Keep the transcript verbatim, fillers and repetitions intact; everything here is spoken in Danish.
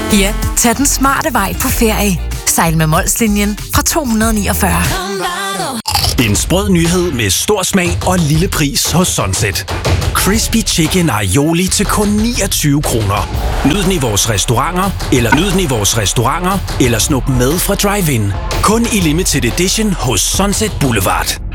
Ja, tag den smarte vej på ferie. Sejl med Molslinjen fra to hundrede niogfyrre. En sprød nyhed med stor smag og lille pris hos Sunset. Crispy Chicken Aioli til kun niogtyve kroner. Nyd den i vores restauranter, eller nyd den i vores restauranter, eller snup med fra drive-in. Kun i limited edition hos Sunset Boulevard.